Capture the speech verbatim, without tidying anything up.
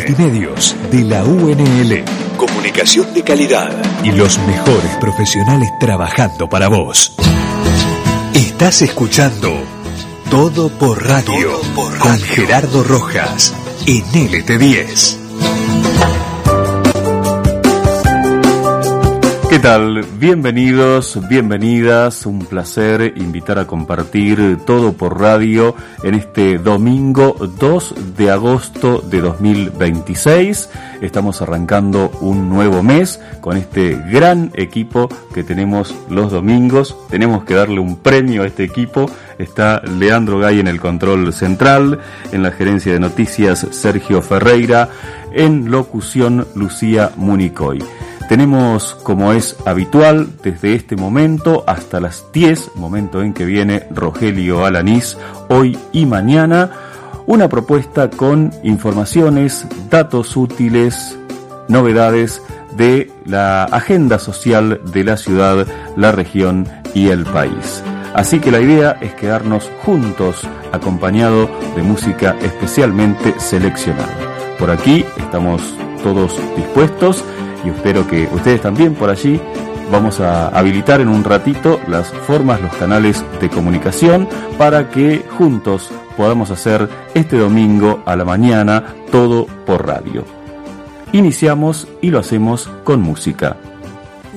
Multimedios de la U N L. Comunicación de calidad y los mejores profesionales trabajando para vos. Estás escuchando Todo por Radio, Todo por Radio. Con Gerardo Rojas en L T diez. ¿Qué tal? Bienvenidos, bienvenidas, un placer invitar a compartir Todo por Radio en este domingo dos de agosto de dos mil veintiséis. Estamos arrancando un nuevo mes con este gran equipo que tenemos los domingos. Tenemos que darle un premio a este equipo. Está Leandro Gay en el control central, en la gerencia de noticias Sergio Ferreira, en locución Lucía Municoy. Tenemos, como es habitual, desde este momento hasta las diez, momento en que viene Rogelio Alanís, hoy y mañana, una propuesta con informaciones, datos útiles, novedades de la agenda social de la ciudad, la región y el país. Así que la idea es quedarnos juntos, acompañado de música especialmente seleccionada. Por aquí estamos todos dispuestos. Y espero que ustedes también por allí. Vamos a habilitar en un ratito las formas, los canales de comunicación para que juntos podamos hacer este domingo a la mañana Todo por Radio. Iniciamos y lo hacemos con música.